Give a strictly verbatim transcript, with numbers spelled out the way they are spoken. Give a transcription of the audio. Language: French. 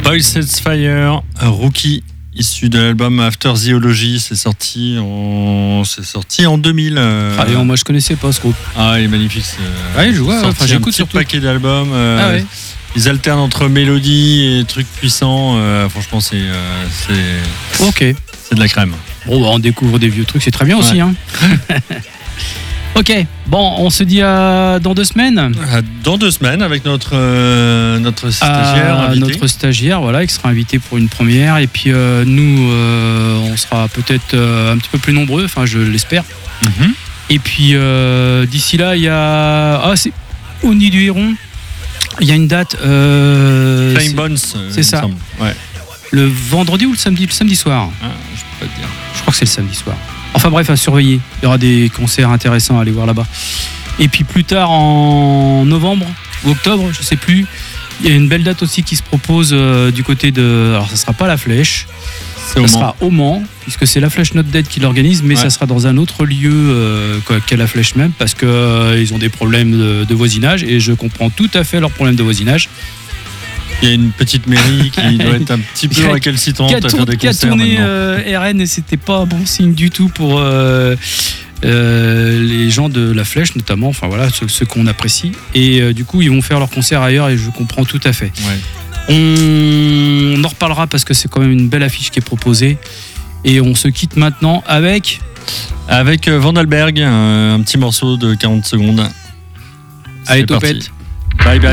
Boy Sets Fire, Rookie, issu de l'album After Theology, c'est sorti en, c'est sorti en deux mille. Euh... Ah, et moi je connaissais pas ce groupe. Ah, il est magnifique. C'est... Ouais, je vois. Enfin, j'écoute un petit surtout. paquet d'albums. Euh, ah ouais. Ils alternent entre mélodies et trucs puissants. Euh, franchement, c'est, euh, c'est, ok. C'est de la crème. Bon, bah, on découvre des vieux trucs, c'est très bien aussi. Ouais. Hein. Ok, bon, on se dit à dans deux semaines. Dans deux semaines avec notre euh, notre stagiaire à invité. Notre stagiaire, voilà, qui sera invité pour une première. Et puis euh, nous, euh, on sera peut-être euh, un petit peu plus nombreux, enfin je l'espère. Mm-hmm. Et puis euh, d'ici là, il y a ah c'est au Nid du Héron. Il y a une date. Euh, Flying Bones. C'est ça. Ouais. Le vendredi ou le samedi, le samedi soir. Ah, je peux pas te dire. Je crois que c'est le samedi soir. Enfin bref, à surveiller. Il y aura des concerts intéressants à aller voir là-bas. Et puis plus tard, en novembre ou octobre, je sais plus, il y a une belle date aussi qui se propose euh, du côté de... Alors ça sera pas La Flèche, c'est ça sera au Mans, puisque c'est La Flèche Not Dead qui l'organise, mais ouais. Ça sera dans un autre lieu euh, qu'à La Flèche même, parce qu'ils euh, ont des problèmes de, de voisinage, et je comprends tout à fait leurs problèmes de voisinage. Il y a une petite mairie qui doit être un petit peu récalcitrante à faire des qui a concerts tourné euh, R N et c'était pas bon signe du tout pour euh, euh, les gens de La Flèche notamment, enfin voilà, ceux, ceux qu'on apprécie. Et euh, du coup, ils vont faire leur concert ailleurs et je comprends tout à fait. Ouais. On, on en reparlera parce que c'est quand même une belle affiche qui est proposée. Et on se quitte maintenant avec... Avec euh, Vandalberg, un, un petit morceau de quarante secondes. Allez, topette. Bye bye.